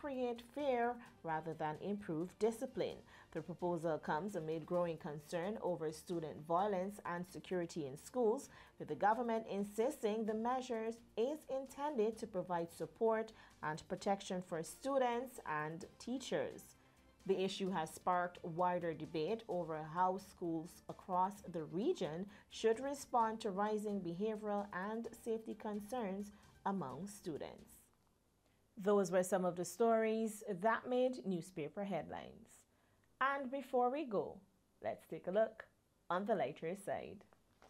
create fear rather than improve discipline. The proposal comes amid growing concern over student violence and security in schools, with the government insisting the measures is intended to provide support and protection for students and teachers. The issue has sparked wider debate over how schools across the region should respond to rising behavioral and safety concerns among students. Those were some of the stories that made newspaper headlines. And before we go, let's take a look on the lighter side.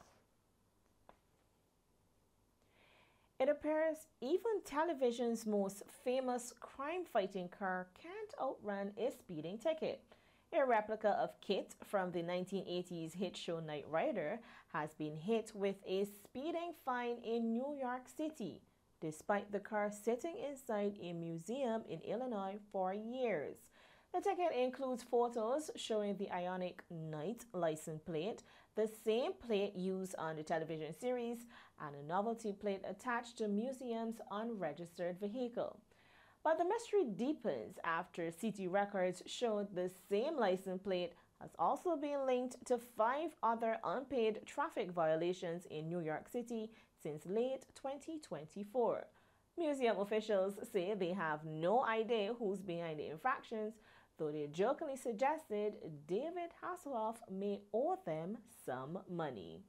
It appears even television's most famous crime-fighting car can't outrun a speeding ticket. A replica of KITT from the 1980s hit show Knight Rider has been hit with a speeding fine in New York City, despite the car sitting inside a museum in Illinois for years. The ticket includes photos showing the Ioniq Knight license plate, the same plate used on the television series, and a novelty plate attached to the museum's unregistered vehicle. But the mystery deepens after CT records showed the same license plate has also been linked to 5 other unpaid traffic violations in New York City since late 2024. Museum officials say they have no idea who's behind the infractions, though they jokingly suggested David Hasselhoff may owe them some money.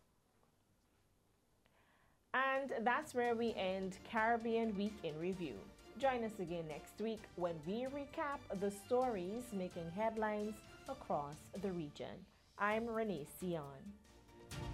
And that's where we end Caribbean Week in Review. Join us again next week when we recap the stories making headlines across the region. I'm Renee Sion.